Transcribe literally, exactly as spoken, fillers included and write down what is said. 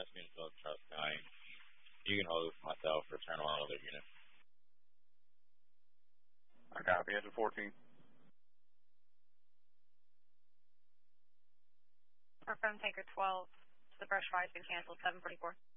unit twelve, Charles County. You can hold with myself or turn on other unit. I copy. Engine fourteen. Confirm tanker twelve. The brush fire's been canceled. seven forty-four.